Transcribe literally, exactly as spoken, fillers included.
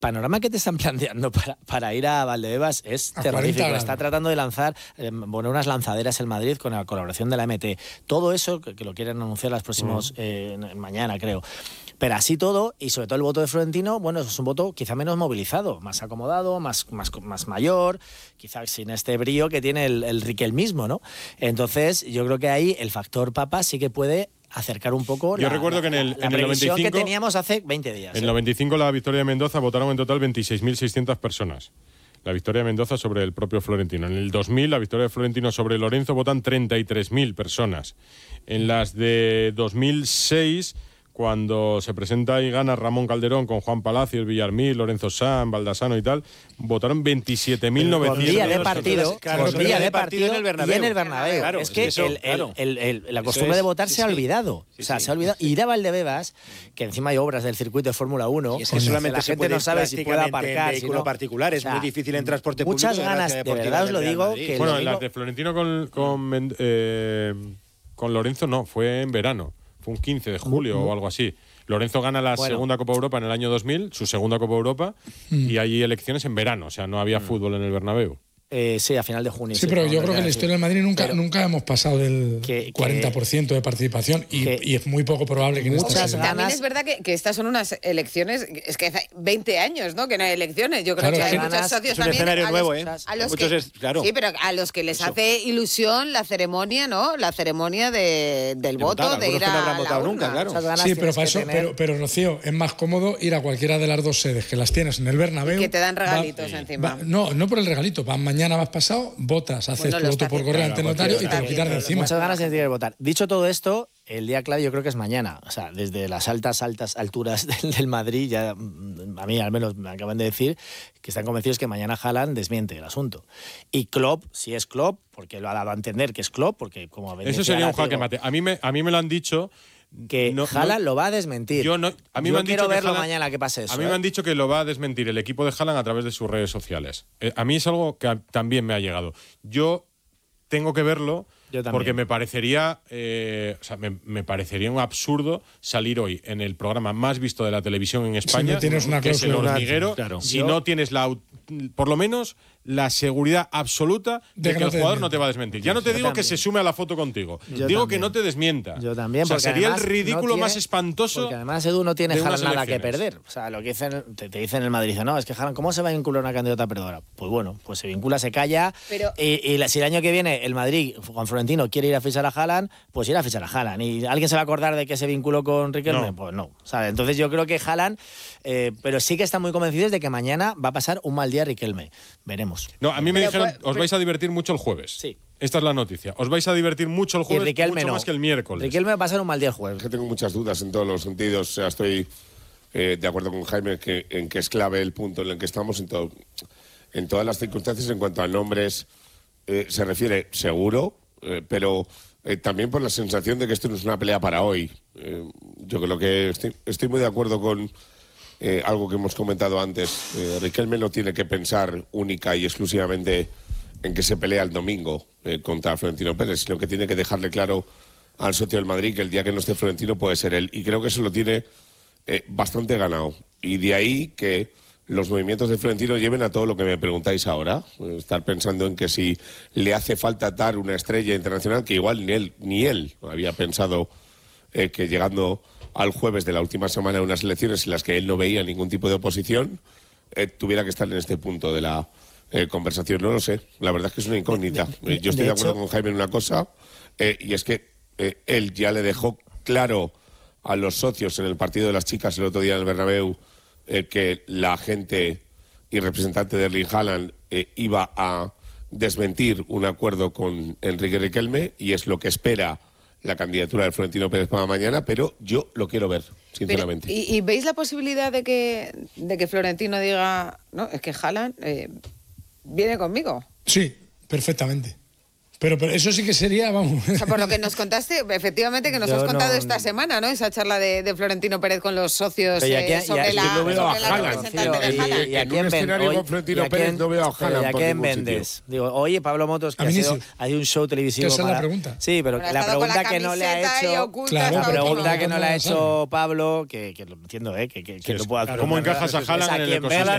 panorama que te están planteando para, para ir a Valdebebas es a terrorífico. Está tratando de lanzar, eh, bueno, unas lanzaderas el Madrid con la colaboración de la M T. Todo eso, que, que lo quieren anunciar las próximas, mm. eh, mañana creo. Pero así todo, y sobre todo el voto de Florentino, bueno, es un voto quizá menos movilizado, más acomodado, más, más, más mayor, quizá sin este brío que tiene el, el riquelmismo, ¿no? Entonces, yo creo que ahí el factor Papa sí que puede acercar un poco Yo la, recuerdo que en el, la, en la el noventa y cinco que teníamos hace veinte días. En el ¿eh? noventa y cinco la victoria de Mendoza votaron en total veintiséis mil seiscientas personas. La victoria de Mendoza sobre el propio Florentino. En el dos mil la victoria de Florentino sobre Lorenzo votan treinta y tres mil personas. En las de dos mil seis, cuando se presenta y gana Ramón Calderón con Juan Palacios, Villarmil, Lorenzo Sanz, Baldasano y tal, votaron veintisiete mil novecientos. Con día de partido, claro, con día de partido en el Bernabéu. Y en el Bernabéu. Claro, es que eso, el, claro. el, el, el, la costumbre es, de votar sí, se ha sí. olvidado. Sí, o sea, sí. se ha olvidado. Ir a Valdebebas, que encima hay obras del circuito de Fórmula uno, y es que solamente la se gente puede no sabe si puede aparcar. En vehículo si no, particular, es o sea, muy difícil en transporte muchas público. Muchas ganas, de verdad os lo digo. Que bueno, en las de Florentino con, con, eh, con Lorenzo no, fue en verano. Fue un quince de julio uh-huh. o algo así. Lorenzo gana la bueno. segunda Copa Europa en el año dos mil, su segunda Copa Europa, mm. y hay elecciones en verano, o sea, no había mm. fútbol en el Bernabéu. Eh, sí, a final de junio. Sí, sí pero yo creo que en la historia del Madrid nunca, pero, nunca hemos pasado del que, cuarenta por ciento de participación y, que, y es muy poco probable que en muchas esta ganas. También es verdad que, que estas son unas elecciones, es que hace veinte años, ¿no? Que no hay elecciones. Yo creo claro, que hay muchos socios es un también. escenario a nuevo, los, ¿eh? A los Muchos que, es, claro. Sí, pero a los que les Eso. hace ilusión la ceremonia, ¿no? La ceremonia de, del de voto, votar, de ir que no a habrán la votado urna. nunca, claro. Sí, pero para eso, pero, pero Rocío, es más cómodo ir a cualquiera de las dos sedes que las tienes en el Bernabéu. Y que te dan regalitos va, encima. Va, no, no por el regalito, vas mañana, vas pasado, votas, haces Bueno, tu voto por correo ante el notario y te lo quitas de encima. Muchas ganas de votar. Dicho todo esto, el día clave yo creo que es mañana. O sea, desde las altas, altas alturas del, del Madrid, ya a mí al menos me acaban de decir que están convencidos que mañana Haaland desmiente el asunto. Y Klopp, si es Klopp, porque lo ha dado a entender que es Klopp, porque como eso sería un jaque mate. A mí me, a mí me lo han dicho que no, Haaland no, lo va a desmentir. Yo, no, a mí yo me han quiero dicho verlo que Haaland, mañana que pase eso. A mí ¿eh? me han dicho que lo va a desmentir el equipo de Haaland a través de sus redes sociales. Eh, a mí es algo que a, también me ha llegado. Yo tengo que verlo porque me parecería, eh, o sea, me, me parecería un absurdo salir hoy en el programa más visto de la televisión en España, si no tienes una que es el cláusula, hormiguero, claro. si Yo, no tienes la, por lo menos la seguridad absoluta de, de que, que no el jugador no te va a desmentir. Ya no te yo digo también. que se sume a la foto contigo, yo digo también. que no te desmienta. Yo también, o sea, porque sería además el ridículo no tiene, más espantoso. Porque además Edu no tiene Haaland nada que elecciones. perder. O sea, lo que dicen, te, te dicen en el Madrid, no, es que Haaland, ¿cómo se va a vincular una candidata perdedora? Pues bueno, pues se vincula, se calla. Pero, y, y si el año que viene el Madrid, con Florentino, quiere ir a fichar a Haaland, pues ir a fichar a Haaland. ¿Y alguien se va a acordar de que se vinculó con Riquelme? No. Pues no. ¿Sabe? Entonces yo creo que Haaland, eh, pero sí que están muy convencidos de que mañana va a pasar un mal día Riquelme. Veremos. No, a mí me pero, dijeron, pero, os vais a divertir mucho el jueves. Sí. Esta es la noticia. Os vais a divertir mucho el jueves, mucho no. más que el miércoles. Riquelme va a pasar un mal día el jueves. Es que tengo muchas dudas en todos los sentidos. O sea, estoy eh, de acuerdo con Jaime que, en que es clave el punto en el que estamos en, todo, en todas las circunstancias. En cuanto a nombres eh, se refiere, seguro, eh, pero eh, también por la sensación de que esto no es una pelea para hoy. Eh, yo creo que estoy, estoy muy de acuerdo con eh, algo que hemos comentado antes. Eh, Riquelme no tiene que pensar única y exclusivamente en que se pelea el domingo eh, contra Florentino Pérez, sino que tiene que dejarle claro al socio del Madrid que el día que no esté Florentino puede ser él. Y creo que eso lo tiene eh, bastante ganado. Y de ahí que los movimientos de Florentino lleven a todo lo que me preguntáis ahora. Eh, estar pensando en que si le hace falta dar una estrella internacional, que igual ni él, ni él había pensado eh, que llegando al jueves de la última semana de unas elecciones en las que él no veía ningún tipo de oposición, eh, tuviera que estar en este punto de la Eh, conversación, no lo sé. La verdad es que es una incógnita. Eh, yo estoy de, de acuerdo hecho, con Jaime en una cosa, eh, y es que eh, él ya le dejó claro a los socios en el partido de las chicas el otro día en el Bernabéu eh, que la gente y representante de Erling Haaland eh, iba a desmentir un acuerdo con Enrique Riquelme, y es lo que espera la candidatura de Florentino Pérez para mañana, pero yo lo quiero ver, sinceramente. Pero, ¿y, ¿Y veis la posibilidad de que, de que Florentino diga, no, es que Haaland eh, viene conmigo? Sí, perfectamente. Pero, pero eso sí que sería, vamos... O sea, por lo que nos contaste, efectivamente, que nos Yo has contado no, esta semana, ¿no? Esa charla de, de Florentino Pérez con los socios eh, aquí, sobre ya, la, yo no veo sobre a la Haaland, representante tío, de Haaland. Y, y en un escenario hoy, con Florentino Pérez no veo a Haaland por ningún vendes? sitio. Digo, oye, Pablo Motos, que ha sido, hay un show televisivo Esa para... es la pregunta. Sí, pero Bueno, la pregunta la que no le ha hecho... Claro, la pregunta que no le ha no hecho Pablo, que, que lo entiendo, ¿eh? Que, que, que sí, lo pueda... ¿Cómo encajas a Haaland en el ecosistema?